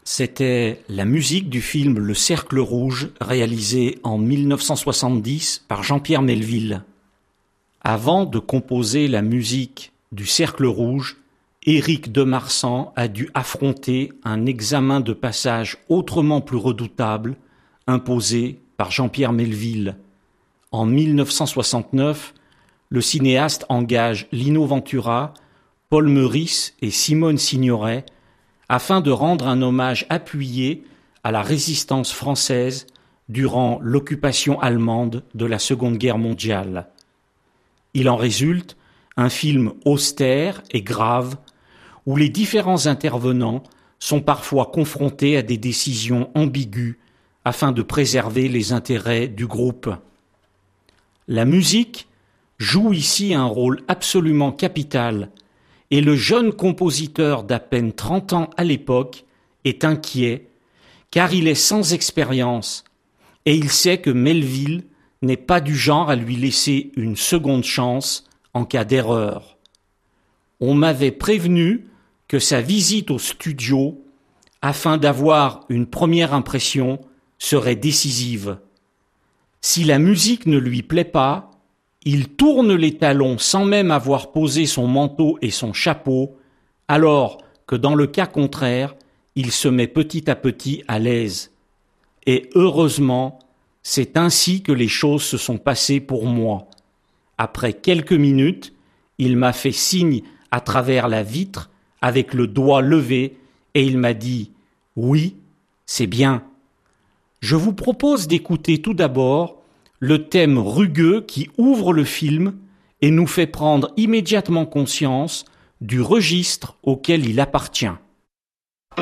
C'était la musique du film Le Cercle Rouge, réalisé en 1970 par Jean-Pierre Melville. Avant de composer la musique du Cercle Rouge, Éric de Marsan a dû affronter un examen de passage autrement plus redoutable, imposé par Jean-Pierre Melville. En 1969, le cinéaste engage Lino Ventura, Paul Meurice et Simone Signoret afin de rendre un hommage appuyé à la résistance française durant l'occupation allemande de la Seconde Guerre mondiale. Il en résulte un film austère et grave où les différents intervenants sont parfois confrontés à des décisions ambiguës afin de préserver les intérêts du groupe. La musique joue ici un rôle absolument capital et le jeune compositeur d'à peine 30 ans à l'époque est inquiet car il est sans expérience et il sait que Melville n'est pas du genre à lui laisser une seconde chance en cas d'erreur. On m'avait prévenu que sa visite au studio, afin d'avoir une première impression, serait décisive. Si la musique ne lui plaît pas, il tourne les talons sans même avoir posé son manteau et son chapeau, alors que dans le cas contraire, il se met petit à petit à l'aise. Et heureusement, c'est ainsi que les choses se sont passées pour moi. Après quelques minutes, il m'a fait signe à travers la vitre avec le doigt levé et il m'a dit « Oui, c'est bien ». Je vous propose d'écouter tout d'abord le thème rugueux qui ouvre le film et nous fait prendre immédiatement conscience du registre auquel il appartient.